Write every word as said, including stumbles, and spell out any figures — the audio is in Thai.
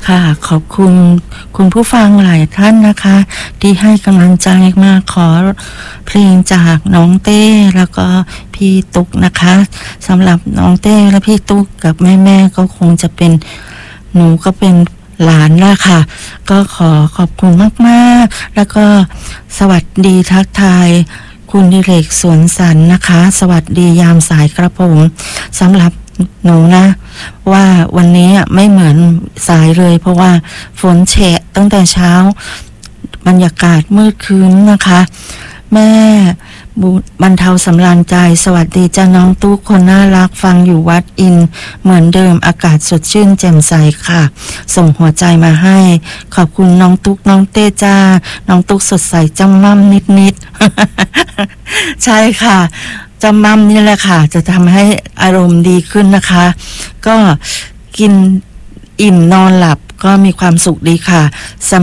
ค่ะขอบคุณคุณผู้ฟังหลายท่านนะคะที่ให้กำลังใจมาขอเพลงจากน้องเต้แล้วก็พี่ตุ๊กนะคะสำหรับน้องเต้และพี่ตุ๊กกับแม่ๆก็คงจะเป็นหนูก็เป็นหลานละค่ะก็ขอขอบคุณมากๆแล้วก็สวัสดีทักทายคุณดิเรกสวนสันนะคะสวัสดียามสายกระผมสำหรับหนูนะว่าวันนี้ไม่เหมือนสายเลยเพราะว่าฝนแฉะตั้งแต่เช้าบรรยากาศมืดครึ้มนะคะแม่บรรเทาสำราญใจสวัสดีจ้าน้องตุ๊กคนน่ารักฟังอยู่วัดอินเหมือนเดิมอากาศสดชื่นแจ่มใสค่ะส่งหัวใจมาให้ขอบคุณน้องตุ๊กน้องเต้จ้าน้องตุ๊กสดใสจำมั่มนิดๆ ใช่ค่ะจำมั่มนี่แหละค่ะจะทำให้อารมณ์ดีขึ้นนะคะก็กินอิ่มนอนหลับก็มีความสุขดีค่ะ